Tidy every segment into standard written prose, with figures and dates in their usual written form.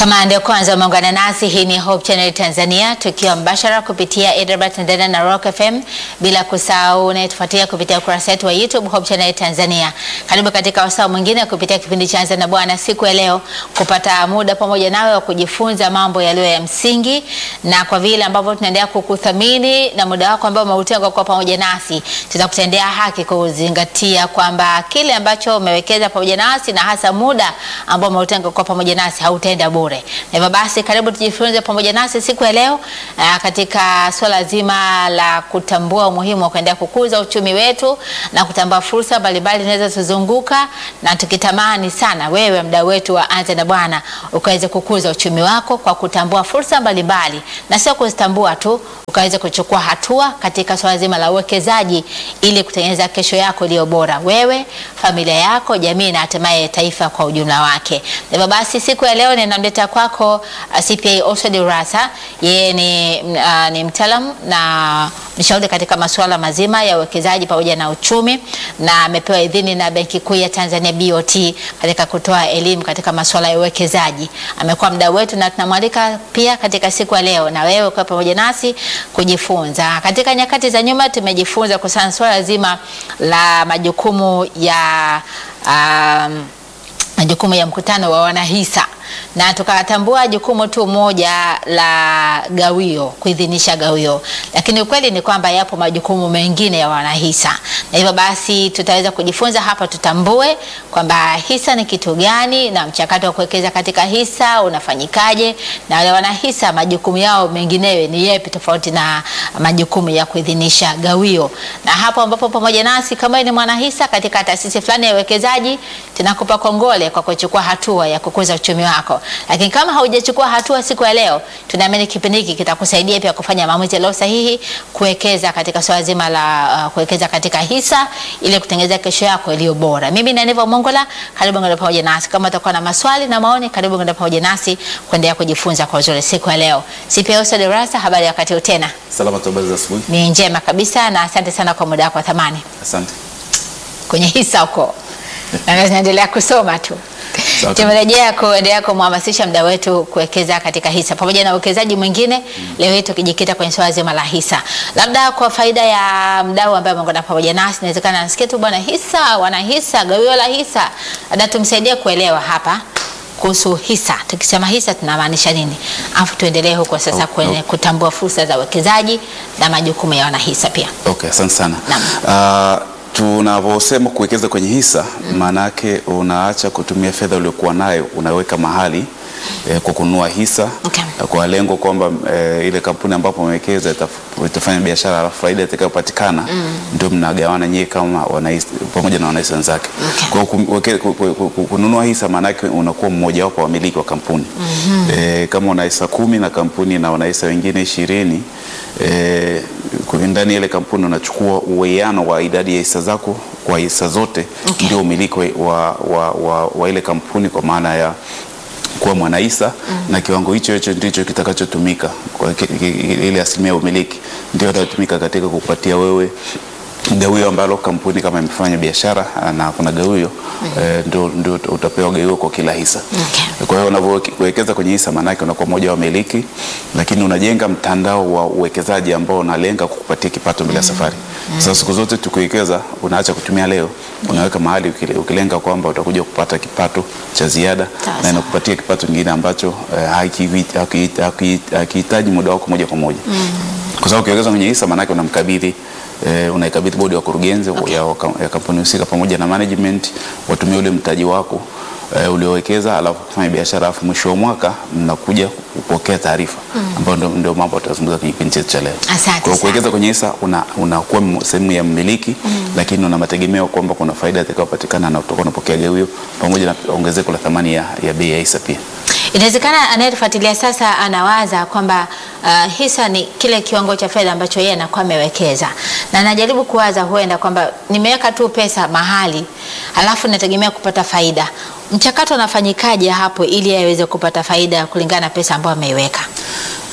Kama ndio kwanza umeungana nasi, hii ni Hope Channel Tanzania, tukiwa mbashara kupitia AWR Tanzania na Rock FM, bila kusahau unayetufuatia kupitia ukurasa wetu wa YouTube Hope Channel Tanzania. Karibu katika wasaa mwingine kupitia kipindi cha Anza na Bwana siku ya leo, kupata muda pamoja nawe wa kujifunza mambo yaliyo ya msingi, na kwa vile ambavyo tunaendelea kukuthamini na muda wako ambao umeutenga kwa pamoja nasi, tutakutendea haki kuzingatia kwamba kile ambacho umewekeza pamoja nasi na hasa muda ambao umeutenga kwa pamoja nasi hautaenda bure. Na hivyo basi karibu tujifunze pamoja nasi siku ya leo katika swala zima la kutambua umuhimu wa kuendelea kukuza uchumi wetu na kutambua fursa mbalimbali zinaweza tuzunguka, na tukitamani sana wewe mdau wetu wa Anza na Bwana ukaweze kukuza uchumi wako kwa kutambua fursa mbalimbali, na sio kuzitambua tu, ukaweze kuchukua hatua katika swala zima la uwekezaji ili kutengeneza kesho yako iliyo bora, wewe, familia yako, jamii na hatimaye taifa kwa ujumla wake. Hivyo basi siku ya leo ninamleta kwako CPA Oswald Urassa. Yeye ni mtaalamu na mshauri katika masuala mazima ya uwekezaji pamoja na uchumi, na amepewa idhini na Benki Kuu ya Tanzania BOT katika kutoa elimu katika masuala ya uwekezaji. Amekuwa mdau wetu na tunamwalika pia katika siku ya leo na wewe kwa pamoja nasi kujifunza. Katika nyakati za nyuma tumejifunza kuhusu swala zima la majukumu ya mkutano wa wanahisa, na tukatambua jukumu tu moja la gawio, kuidhinisha gawio, lakini ukweli ni kwamba yapo majukumu mengine ya wanahisa. Na hivyo basi tutaweza kujifunza hapa, tutambue kwamba hisa ni kitu gani na mchakato wa kuwekeza katika hisa unafanyikaje, na wale wanahisa majukumu yao menginewe ni yapi tofauti na majukumu ya kuidhinisha gawio. Na hapo ambapo pamoja nasi kama ni mwanahisa katika taasisi fulani ya uwekezaji, tunakupa kongole kwa kuchukua hatua ya kukuza uchumi wako. Lakini kama haujachukua hatua siku ya leo, tunaamini kipindi hiki kitakusaidia pia kufanya maamuzi yaliyo sahihi, kuwekeza katika swala zima la kuwekeza katika hisa ili kutengeneza kesho yako iliyo bora. Mimi ni Neva Mongola, karibu ngana pamoja nasi. Kama utakuwa na maswali na maoni, karibu ngana pamoja nasi kuendelea kujifunza kwa uzuri siku ya leo. CPA Oswald Urassa, habari ya wakati huu tena? Salama tu, habari za asubuhi. Ni njema kabisa, na asante sana kwa muda wako wa thamani. Asante. Kwenye hisa huko na naendelea kusoma tu. Tumerejea kuendelea kumhamasisha mdau wetu kuwekeza katika hisa pamoja na uwekezaji mwingine. Leo hii tukijikita kwenye swala zima la hisa. Labda kwa faida ya mdau ambaye ameungana pamoja nasi, inawezekana nasikia tu bwana hisa, wana hisa, gawio la hisa. Labda tumsaidie kuelewa hapa kuhusu hisa. Tukisema hisa tunamaanisha nini? Afu tuendelee huko sasa kwenye kutambua fursa za uwekezaji na majukumu ya wanahisa pia. Okay, asante sana. Tunaposema kuwekeza kwenye hisa, maana yake unaacha kutumia fedha uliyokuwa nayo, unaweka mahali kwa kununua hisa, kwa lengo kwamba ile kampuni ambapo umewekeza itafanya biashara, alafu faida itakayopatikana ndio mnagawana nyie kama wanahisa pamoja na wanahisa wenzake. Kwa kununua hisa maana yake unakuwa mmoja wapo wa wamiliki wa kampuni. Kama una hisa 10 na kampuni na wanahisa wengine 20, ndani ile kampuni unachukua uwiano wa idadi ya hisa zako kwa hisa zote, ndio umiliki wa ile kampuni, kwa maana ya kuwa mwanahisa. Na kiwango hicho ndicho kitakachotumika kwa ile asilimia ya umiliki, ndio itatumika katika kupatia wewe gawio ambalo kampuni kama imefanya biashara na kuna gawio, ndio utapewa gawio kwa kila hisa. Kwa hiyo unapowekeza kwenye hisa maana yake unakuwa mmoja wa miliki, lakini unajenga mtandao wa uwekezaji ambao unalenga kukupatia kipato bila safari. Sasa siku zote tukiwekeza, unaacha kutumia leo, unaweka mahali ukilenga kwamba utakuja kupata kipato cha ziada, na inakupatia kipato kingine ambacho hakihitaji muda wako moja kwa moja. Kwa sababu ukiwekeza kwenye hisa maana yake unaikabidhi bodi ya wakurugenzi ya kampuni husika pamoja na management, watumie ule mtaji wako uliowekeza, alafu kufanya biashara, alafu mwisho wa mwaka mnakuja kupokea taarifa, ambayo ndio mambo tutazungumza kwenye kipindi chetu cha leo. Kwa kuwekeza kwenye hisa unakuwa sehemu ya mmiliki, lakini una mategemeo kwamba kuna faida itakayopatikana na utakuwa unapokea gawio pamoja na ongezeko la thamani ya bei ya hisa pia. Inawezekana anayefuatilia sasa anawaza kwamba hisa ni kile kiwango cha fedha ambacho yeye anakuwa amewekeza, na anajaribu kuwaza huenda kwamba nimeweka tu pesa mahali alafu nategemea kupata faida. Mchakato unafanyikaje hapo ili aweze kupata faida kulingana na pesa ambayo ameiweka?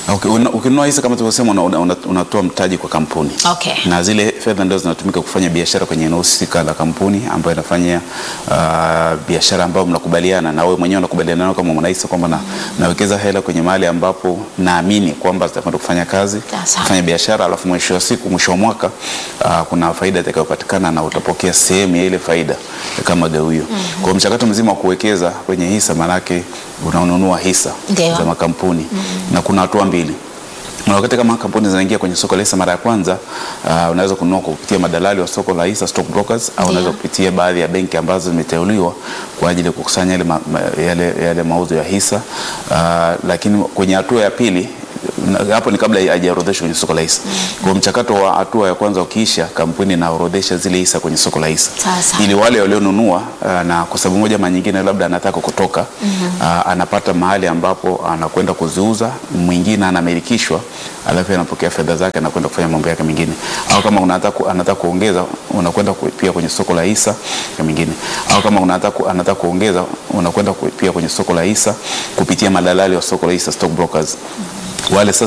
Okay, ukinunua hisa kama tulivyosema unatoa mtaji kwa kampuni. Okay. Na zile fedha ndio zinatumika kufanya biashara kwenye eneo husika la kampuni ambayo inafanya biashara ambayo mnakubaliana na wewe mwenyewe unakubaliana nao kama mwanahisa kwamba nawekeza hela kwenye mahali ambapo naamini kwamba zitakwenda kufanya kazi, kufanya biashara, alafu mwisho wa siku, mwisho wa mwaka kuna faida itakayopatikana na utapokea sehemu ya ile faida kama gawio. Kwa mchakato mzima wa kuwekeza kwenye hisa manake unanunua hisa za makampuni na kuna hatua mbili. Na wakati kama kampuni zinaingia kwenye soko la hisa mara ya kwanza, unaweza kununua kupitia madalali wa soko la hisa, stock brokers, au unaweza kupitia baadhi ya benki ambazo zimeteuliwa kwa ajili ya kukusanya yale mauzo ya hisa. Lakini kwenye hatua ya pili, hapo ni kabla hajaorodheshwa kwenye soko la hisa. Kwa mchakato wa hatua ya kwanza ukiisha, kampuni inaorodhesha zile hisa kwenye soko la hisa. Ili wale walionunua na kwa sababu moja ama nyingine labda anataka kutoka, anapata mahali ambapo anakwenda kuziuza, mwingine anamilikishwa, alafu anapokea fedha zake na kwenda kufanya mambo yake mengine. Au kama anataka kuongeza, unakwenda pia kwenye soko la hisa mengine. Au kama anataka kuongeza, unakwenda pia kwenye soko la hisa kupitia madalali wa soko la hisa, stock brokers. Wale sasa